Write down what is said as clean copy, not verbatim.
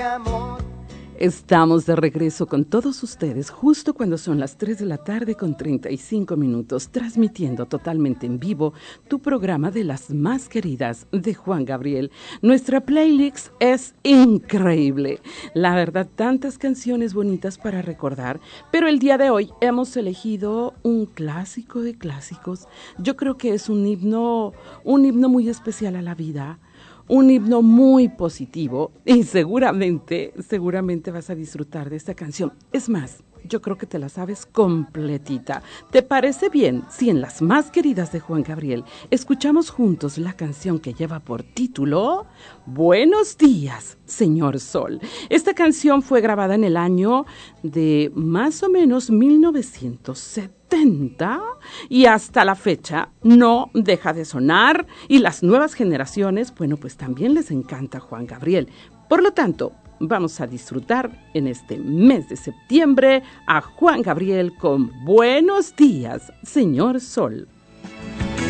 amor. Estamos de regreso con todos ustedes justo cuando son las 3 de la tarde con 35 minutos, transmitiendo totalmente en vivo tu programa de las más queridas de Juan Gabriel. Nuestra playlist es increíble. La verdad, tantas canciones bonitas para recordar, pero el día de hoy hemos elegido un clásico de clásicos. Yo creo que es un himno muy especial a la vida. Un himno muy positivo y seguramente vas a disfrutar de esta canción. Es más, yo creo que te la sabes completita. ¿Te parece bien si en las más queridas de Juan Gabriel escuchamos juntos la canción que lleva por título Buenos días, señor Sol? Esta canción fue grabada en el año de más o menos 1970. Y hasta la fecha no deja de sonar y las nuevas generaciones, bueno, pues también les encanta Juan Gabriel. Por lo tanto, vamos a disfrutar en este mes de septiembre a Juan Gabriel con Buenos días, señor Sol.